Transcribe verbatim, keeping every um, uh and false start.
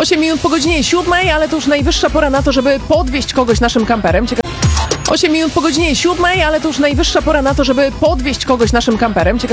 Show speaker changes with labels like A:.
A: osiem minut po godzinie siódmej, ale to już najwyższa pora na to, żeby podwieźć kogoś naszym kamperem. Cieka... osiem minut po godzinie siódmej, ale to już najwyższa pora na to, żeby podwieźć kogoś naszym kamperem. Cieka...